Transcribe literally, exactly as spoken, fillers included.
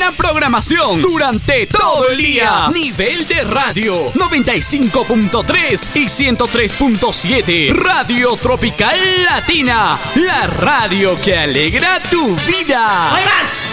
buena programación durante todo el día. Nivel de radio noventa y cinco punto tres y ciento tres punto siete. Radio Tropical Latina, la radio que alegra tu vida. ¡Hay más!